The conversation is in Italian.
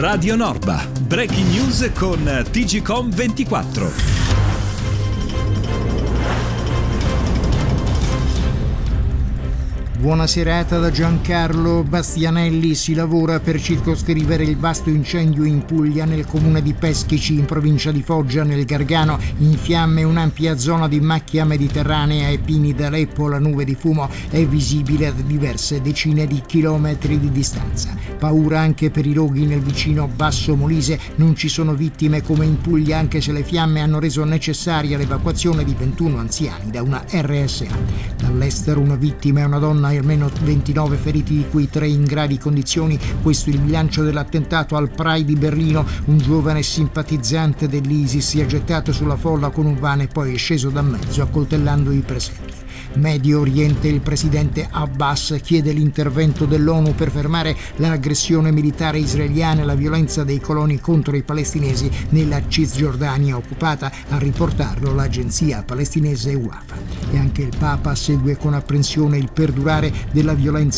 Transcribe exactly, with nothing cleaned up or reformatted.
Radio Norba. Breaking news con T G Com ventiquattro. Buona serata da Giancarlo Bastianelli. Si lavora per circoscrivere il vasto incendio in Puglia nel comune di Peschici, in provincia di Foggia, nel Gargano. In fiamme un'ampia zona di macchia mediterranea e pini d'Aleppo. La nube di fumo è visibile a diverse decine di chilometri di distanza. Paura anche per i roghi nel vicino Basso Molise. Non ci sono vittime come in Puglia, anche se le fiamme hanno reso necessaria l'evacuazione di ventuno anziani da una R S A. Dall'estero una vittima è una donna e almeno ventinove feriti, di cui tre in gravi condizioni. Questo è il bilancio dell'attentato al Pride di Berlino. Un giovane simpatizzante dell'ISIS si è gettato sulla folla con un van e poi è sceso da mezzo accoltellando i presenti. Medio Oriente, il presidente Abbas chiede l'intervento dell'ONU per fermare l'aggressione militare israeliana e la violenza dei coloni contro i palestinesi nella Cisgiordania occupata, a riportarlo l'agenzia palestinese Wafa. E anche il Papa segue con apprensione il perdurare della violenza